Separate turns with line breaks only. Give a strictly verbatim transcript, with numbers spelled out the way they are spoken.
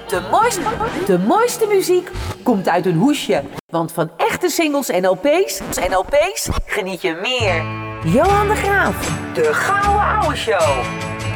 De mooiste, de mooiste muziek komt uit een hoesje. Want van echte singles en L P's, en L P's geniet je meer. Johan de Graaf, de Gouden Ouwe Show.